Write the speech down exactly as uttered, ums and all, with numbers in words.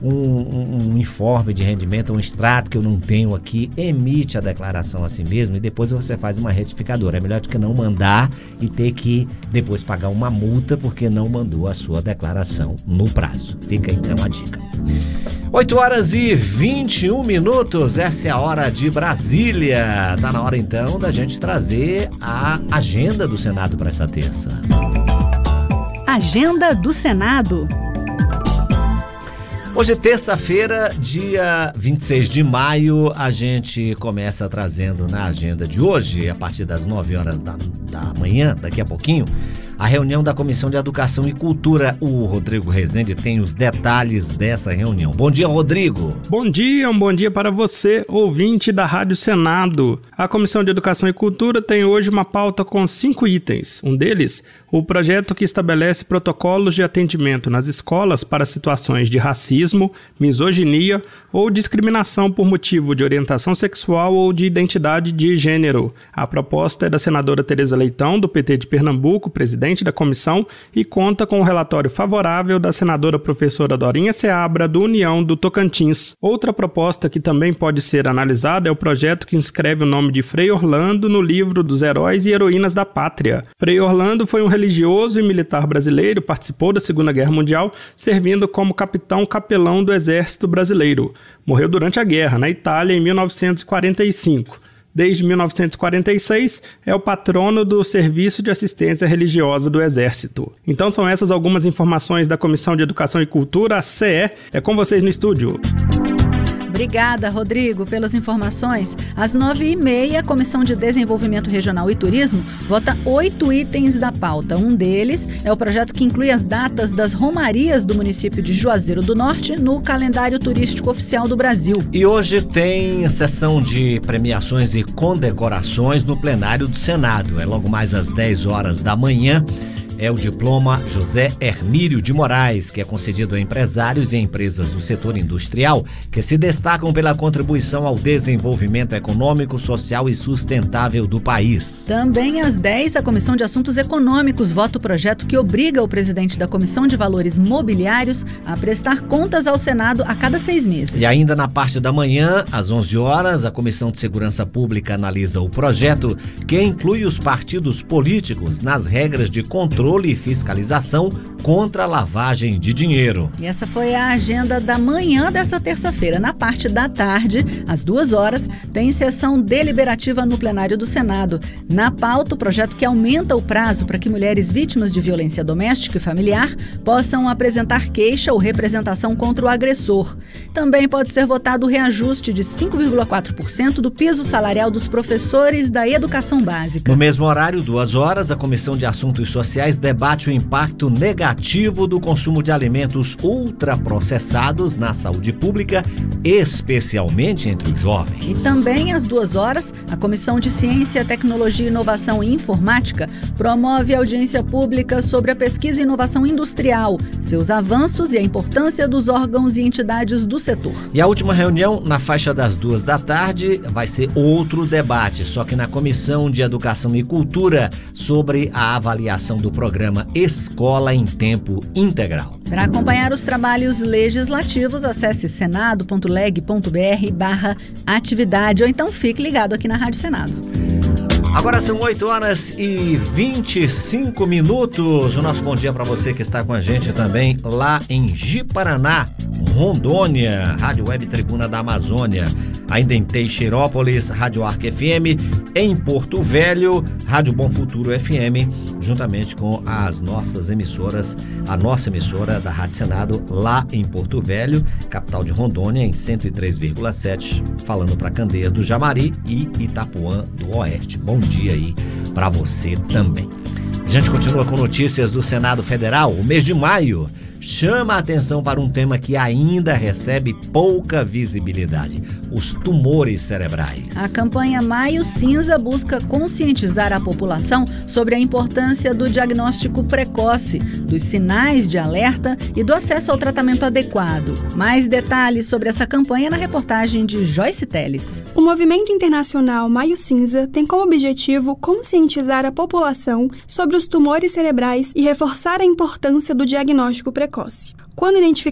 um, um, um informe de rendimento, um extrato que eu não tenho aqui, emite a declaração a si mesmo e depois você faz uma retificadora. É melhor do que não mandar e ter que depois pagar uma multa porque não mandou a sua declaração no prazo. Fica então a dica. oito horas e vinte e um minutos, essa é a hora de Brasília. Tá na hora então da gente trazer a agenda do Senado para essa terça. Agenda do Senado. Hoje é terça-feira, dia vinte e seis de maio, a gente começa trazendo na agenda de hoje, a partir das nove horas da, da manhã, daqui a pouquinho, a reunião da Comissão de Educação e Cultura. O Rodrigo Rezende tem os detalhes dessa reunião. Bom dia, Rodrigo. Bom dia, um bom dia para você, ouvinte da Rádio Senado. A Comissão de Educação e Cultura tem hoje uma pauta com cinco itens. Um deles, o projeto que estabelece protocolos de atendimento nas escolas para situações de racismo, misoginia ou discriminação por motivo de orientação sexual ou de identidade de gênero. A proposta é da senadora Tereza Leitão, do P T de Pernambuco, presidente da comissão, e conta com o relatório favorável da senadora professora Dorinha Seabra, do União do Tocantins. Outra proposta que também pode ser analisada é o projeto que inscreve o nome de Frei Orlando no livro dos Heróis e Heroínas da Pátria. Frei Orlando foi um religioso e militar brasileiro, participou da Segunda Guerra Mundial, servindo como capitão capelão do Exército Brasileiro. Morreu durante a guerra, na Itália, em mil novecentos e quarenta e cinco. Desde mil novecentos e quarenta e seis, é o patrono do Serviço de Assistência Religiosa do Exército. Então são essas algumas informações da Comissão de Educação e Cultura, a C E. É com vocês no estúdio. Obrigada, Rodrigo, pelas informações. Às nove e meia, a Comissão de Desenvolvimento Regional e Turismo vota oito itens da pauta. Um deles é o projeto que inclui as datas das romarias do município de Juazeiro do Norte no calendário turístico oficial do Brasil. E hoje tem sessão de premiações e condecorações no plenário do Senado. É logo mais às dez horas da manhã. É o diploma José Hermílio de Moraes, que é concedido a empresários e empresas do setor industrial que se destacam pela contribuição ao desenvolvimento econômico, social e sustentável do país. Também às dez, a Comissão de Assuntos Econômicos vota o projeto que obriga o presidente da Comissão de Valores Mobiliários a prestar contas ao Senado a cada seis meses. E ainda na parte da manhã, às onze horas, a Comissão de Segurança Pública analisa o projeto que inclui os partidos políticos nas regras de controle e fiscalização contra a lavagem de dinheiro. E essa foi a agenda da manhã dessa terça-feira. Na parte da tarde, às duas horas, tem sessão deliberativa no plenário do Senado. Na pauta, o projeto que aumenta o prazo para que mulheres vítimas de violência doméstica e familiar possam apresentar queixa ou representação contra o agressor. Também pode ser votado o reajuste de cinco vírgula quatro por cento do piso salarial dos professores da educação básica. No mesmo horário, duas horas, a Comissão de Assuntos Sociais debate o impacto negativo do consumo de alimentos ultraprocessados na saúde pública, especialmente entre os jovens. E também às duas horas, a Comissão de Ciência, Tecnologia, Inovação e Informática promove audiência pública sobre a pesquisa e inovação industrial, seus avanços e a importância dos órgãos e entidades do setor. E a última reunião, na faixa das duas da tarde, vai ser outro debate, só que na Comissão de Educação e Cultura, sobre a avaliação do programa Escola em Tempo Integral. Para acompanhar os trabalhos legislativos, acesse senado ponto leg ponto br barra atividade ou então fique ligado aqui na Rádio Senado. Agora são oito horas e vinte e cinco minutos. O nosso bom dia para você que está com a gente também lá em Ji-Paraná, Rondônia, Rádio Web Tribuna da Amazônia. Ainda em Teixeirópolis, Rádio Arc F M. Em Porto Velho, Rádio Bom Futuro F M, juntamente com as nossas emissoras, a nossa emissora da Rádio Senado lá em Porto Velho, capital de Rondônia, em cento e três vírgula sete, falando para Candeias do Jamari e Itapuã do Oeste. Bom dia aí para você também. A gente continua com notícias do Senado Federal. O mês de maio chama a atenção para um tema que ainda recebe pouca visibilidade: os tumores cerebrais. A campanha Maio Cinza busca conscientizar a população sobre a importância do diagnóstico precoce, dos sinais de alerta e do acesso ao tratamento adequado. Mais detalhes sobre essa campanha na reportagem de Joyce Teles. O movimento internacional Maio Cinza tem como objetivo conscientizar a população sobre os tumores cerebrais e reforçar a importância do diagnóstico precoce. Quando identificado